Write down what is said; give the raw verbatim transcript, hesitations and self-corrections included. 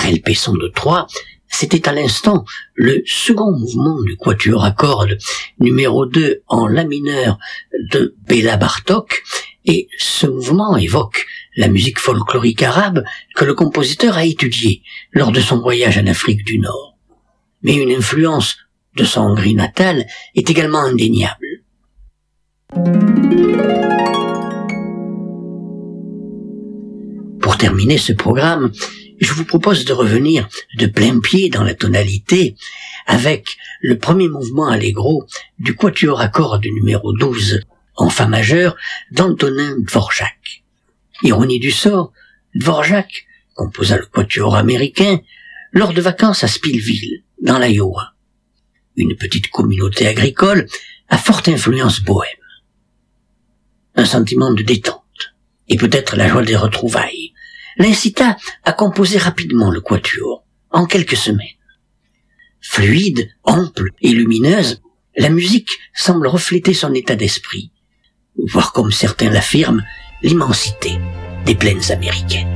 Par L P son de Troyes, c'était à l'instant le second mouvement du quatuor à cordes numéro deux en la mineur de Béla Bartók, et ce mouvement évoque la musique folklorique arabe que le compositeur a étudiée lors de son voyage en Afrique du Nord. Mais une influence de son Hongrie natale est également indéniable. Pour terminer ce programme, je vous propose de revenir de plein pied dans la tonalité avec le premier mouvement allegro du quatuor à cordes numéro douze en fa majeur d'Antonin Dvorak. Ironie du sort, Dvorak composa le quatuor américain lors de vacances à Spillville, dans l'Iowa, une petite communauté agricole à forte influence bohème. Un sentiment de détente, et peut-être la joie des retrouvailles, l'incita à composer rapidement le quatuor, en quelques semaines. Fluide, ample et lumineuse, la musique semble refléter son état d'esprit, voire comme certains l'affirment, l'immensité des plaines américaines.